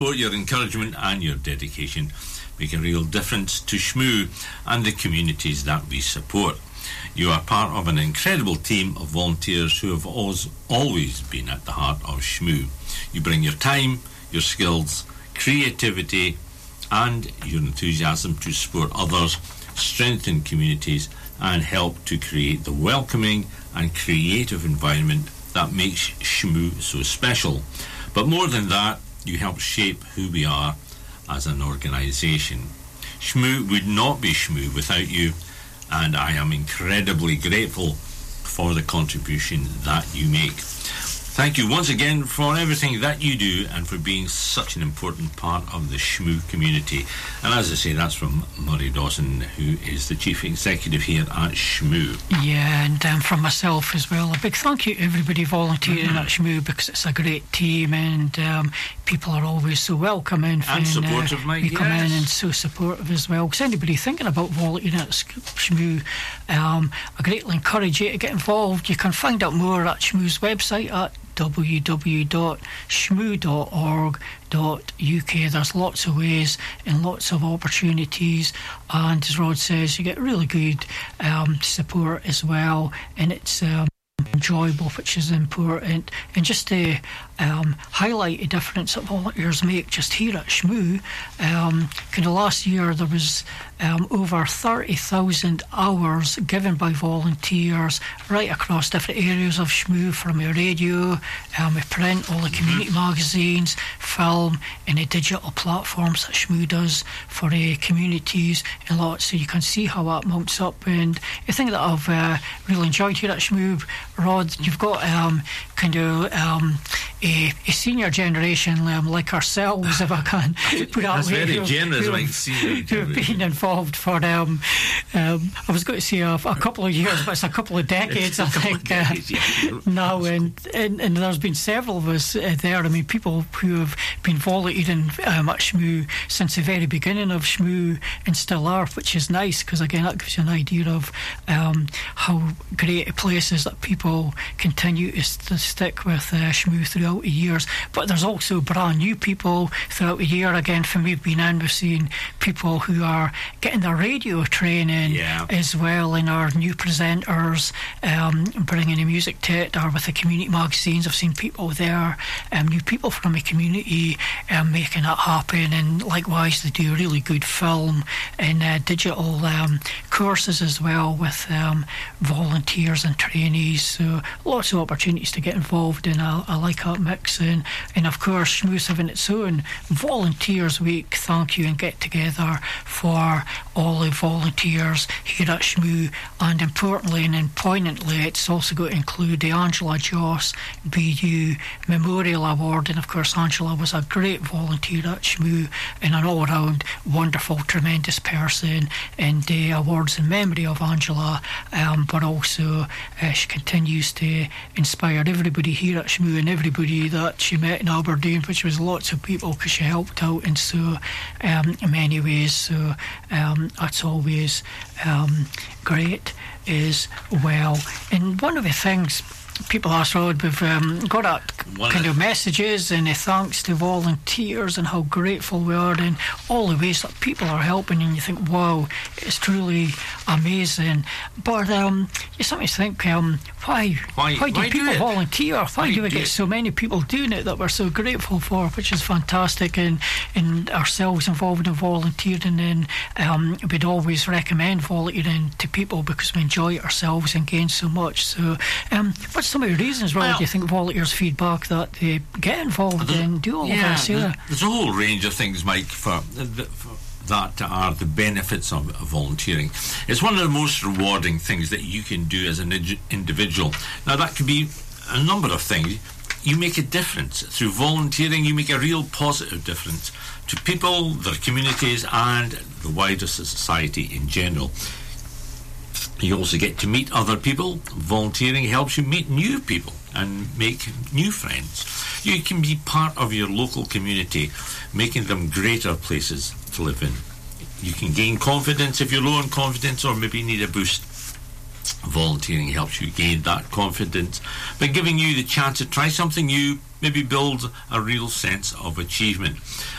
Your encouragement and your dedication make a real difference to Shmoo and the communities that we support. You are part of an incredible team of volunteers who have always been at the heart of Shmoo. You bring your time, your skills, creativity and your enthusiasm to support others, strengthen communities and help to create the welcoming and creative environment that makes Shmoo so special. But more than that, you help shape who we are as an organisation. Shmoo would not be Shmoo without you, and I am incredibly grateful for the contribution that you make. Thank you once again for everything that you do and for being such an important part of the Shmoo community. And as I say, that's from Murray Dawson, who is the Chief Executive here at Shmoo. Yeah, and from myself as well, a big thank you to everybody volunteering at Shmoo, because it's a great team and people are always so welcoming. And supportive, Mike, you come in and so supportive as well. Because anybody thinking about volunteering at Shmoo, I greatly encourage you to get involved. You can find out more at Shmoo's website at www.shmoo.org.uk. There's lots of ways and lots of opportunities, and as Rod says, you get really good support as well, and it's enjoyable, which is important. And just to highlight the difference that volunteers make just here at Shmoo, kind of last year there was over 30,000 hours given by volunteers right across different areas of Shmoo, from a radio, a print, all the community magazines, film, and the digital platforms that Shmoo does for communities and lots. So you can see how that mounts up. And the thing that I've really enjoyed here at Shmoo, Rod, you've got kind of a senior generation like ourselves, if I can put that way. That's very generous, like senior generation. Who've been involved for, I was going to say a couple of years, but it's a couple of decades, I think, now. And there's been several of us there. I mean, people who have been volunteering at Shmoo since the very beginning of Shmoo and still are, which is nice, because again, that gives you an idea of how great a place is that people continue to stick with Shmoo throughout the years. But there's also brand new people throughout the year. Again, from we've been in, we've seen people who are getting their radio training as well, and our new presenters bringing the music to it, or with the community magazines. I've seen people there, new people from the community making that happen, and likewise they do really good film and digital courses as well with volunteers and trainees. So lots of opportunities to get involved in. I like that mix. And of course, Shmoo's having its own Volunteers Week thank you and get together for all the volunteers here at Shmoo. And importantly and poignantly, it's also going to include the Angela Joss BU Memorial Award. And of course, Angela was a great volunteer at Shmoo and an all-round wonderful, tremendous person, and the awards in memory of Angela, but also she continues to inspire everybody here at Shmoo and everybody that she met in Aberdeen, which was lots of people, because she helped out in so many ways. So that's always great as well. And one of the things people ask, Rod, we've got that kind of messages and thanks to volunteers and how grateful we are, and all the ways that people are helping, and you think, wow, it's truly amazing. But you sometimes think, why do people volunteer? Why do we get so many people doing it that we're so grateful for, which is fantastic, and ourselves involved in volunteering, and we'd always recommend volunteering to people because we enjoy it ourselves and gain so much. So what's some of the reasons, Rod, do you think volunteers feedback that they get involved and do all of this? There's a whole range of things, Mike, for that are the benefits of volunteering. It's one of the most rewarding things that you can do as an individual. Now, that could be a number of things. You make a difference. Through volunteering, you make a real positive difference to people, their communities, and the wider society in general. You also get to meet other people. Volunteering helps you meet new people and make new friends. You can be part of your local community, making them greater places to live in. You can gain confidence if you're low in confidence or maybe need a boost. Volunteering helps you gain that confidence by giving you the chance to try something new, maybe build a real sense of achievement.